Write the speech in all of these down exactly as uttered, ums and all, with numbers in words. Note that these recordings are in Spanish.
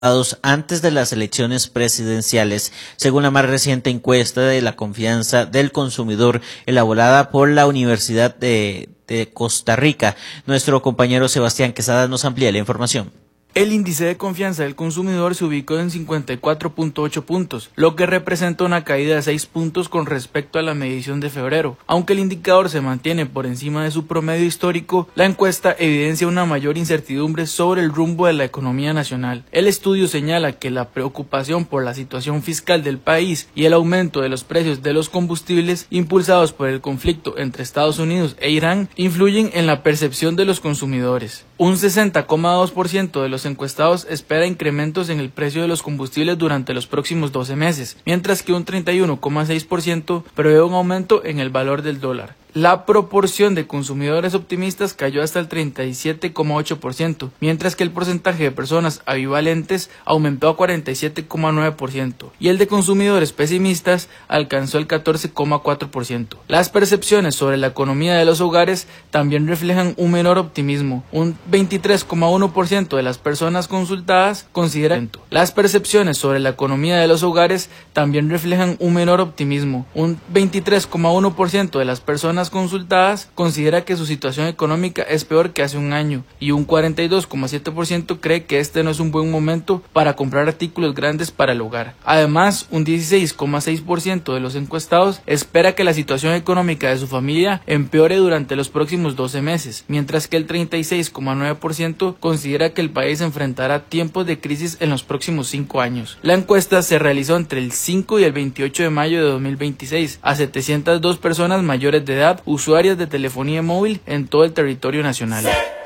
Antes de las elecciones presidenciales, según la más reciente encuesta de la confianza del consumidor elaborada por la Universidad de, de Costa Rica. Nuestro compañero Sebastián Quesada nos amplía la información. El índice de confianza del consumidor se ubicó en cincuenta y cuatro punto ocho puntos, lo que representa una caída de seis puntos con respecto a la medición de febrero. Aunque el indicador se mantiene por encima de su promedio histórico, la encuesta evidencia una mayor incertidumbre sobre el rumbo de la economía nacional. El estudio señala que la preocupación por la situación fiscal del país y el aumento de los precios de los combustibles impulsados por el conflicto entre Estados Unidos e Irán influyen en la percepción de los consumidores. Un sesenta coma dos por ciento de los encuestados espera incrementos en el precio de los combustibles durante los próximos doce meses, mientras que un treinta y uno coma seis por ciento prevé un aumento en el valor del dólar. La proporción de consumidores optimistas cayó hasta el treinta y siete coma ocho por ciento, mientras que el porcentaje de personas ambivalentes aumentó a cuarenta y siete coma nueve por ciento y el de consumidores pesimistas alcanzó el catorce coma cuatro por ciento. Las percepciones sobre la economía de los hogares también reflejan un menor optimismo. Un veintitrés coma uno por ciento de las personas consultadas consideran las percepciones sobre la economía de los hogares también reflejan un menor optimismo. Un veintitrés coma uno por ciento de las personas consultadas considera que su situación económica es peor que hace un año y un cuarenta y dos coma siete por ciento cree que este no es un buen momento para comprar artículos grandes para el hogar. Además, un dieciséis coma seis por ciento de los encuestados espera que la situación económica de su familia empeore durante los próximos doce meses, mientras que el treinta y seis coma nueve por ciento considera que el país enfrentará tiempos de crisis en los próximos cinco años. La encuesta se realizó entre el cinco y el veintiocho de mayo de dos mil veintiséis a setecientas dos personas mayores de edad usuarias de telefonía móvil en todo el territorio nacional.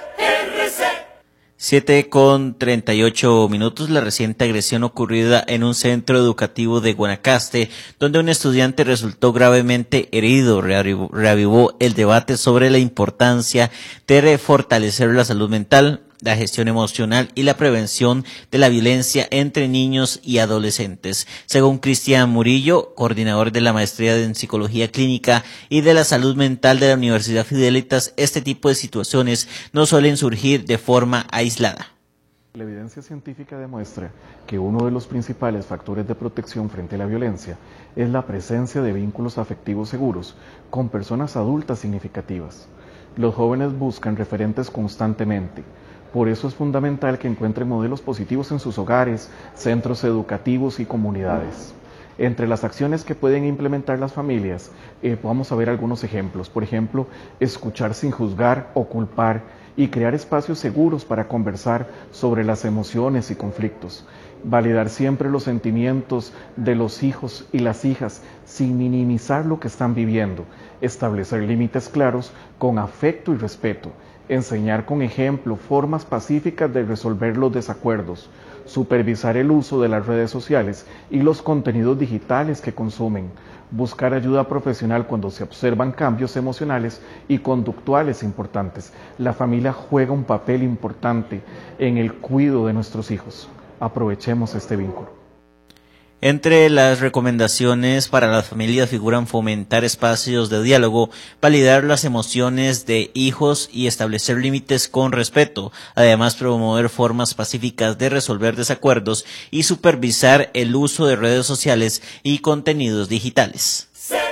siete con treinta y ocho minutos. La reciente agresión ocurrida en un centro educativo de Guanacaste, donde un estudiante resultó gravemente herido, reavivó el debate sobre la importancia de fortalecer la salud mental, la gestión emocional y la prevención de la violencia entre niños y adolescentes. Según Cristian Murillo, coordinador de la maestría en Psicología Clínica y de la Salud Mental de la Universidad Fidelitas, este tipo de situaciones no suelen surgir de forma aislada. La evidencia científica demuestra que uno de los principales factores de protección frente a la violencia es la presencia de vínculos afectivos seguros con personas adultas significativas. Los jóvenes buscan referentes constantemente. Por eso es fundamental que encuentren modelos positivos en sus hogares, centros educativos y comunidades. Entre las acciones que pueden implementar las familias, eh, vamos a ver algunos ejemplos. Por ejemplo, escuchar sin juzgar o culpar y crear espacios seguros para conversar sobre las emociones y conflictos. Validar siempre los sentimientos de los hijos y las hijas sin minimizar lo que están viviendo. Establecer límites claros con afecto y respeto. Enseñar con ejemplo formas pacíficas de resolver los desacuerdos, supervisar el uso de las redes sociales y los contenidos digitales que consumen, buscar ayuda profesional cuando se observan cambios emocionales y conductuales importantes. La familia juega un papel importante en el cuidado de nuestros hijos. Aprovechemos este vínculo. Entre las recomendaciones para las familias figuran fomentar espacios de diálogo, validar las emociones de hijos y establecer límites con respeto, además promover formas pacíficas de resolver desacuerdos y supervisar el uso de redes sociales y contenidos digitales.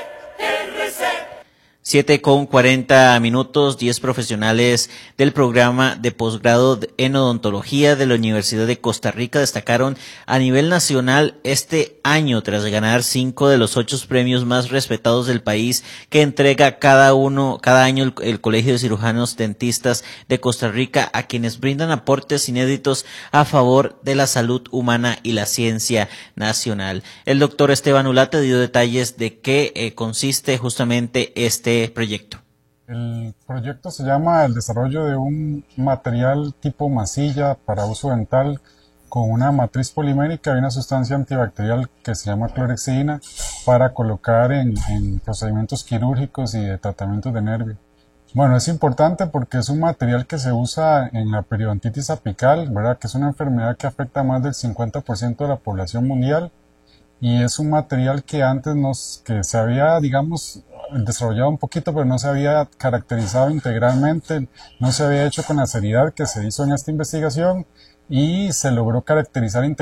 siete con cuarenta minutos, diez profesionales del programa de posgrado en odontología de la Universidad de Costa Rica destacaron a nivel nacional este año tras ganar cinco de los ocho premios más respetados del país que entrega cada uno, cada año el, el Colegio de Cirujanos Dentistas de Costa Rica a quienes brindan aportes inéditos a favor de la salud humana y la ciencia nacional. El doctor Esteban Ulate dio detalles de qué eh, consiste justamente este proyecto. El proyecto se llama el desarrollo de un material tipo masilla para uso dental con una matriz polimérica y una sustancia antibacterial que se llama clorexidina para colocar en, en procedimientos quirúrgicos y de tratamientos de nervio. Bueno, es importante porque es un material que se usa en la periodontitis apical, ¿verdad? Que es una enfermedad que afecta a más del cincuenta por ciento de la población mundial y es un material que antes nos, que se había, digamos, desarrollado un poquito, pero no se había caracterizado integralmente, no se había hecho con la seriedad que se hizo en esta investigación y se logró caracterizar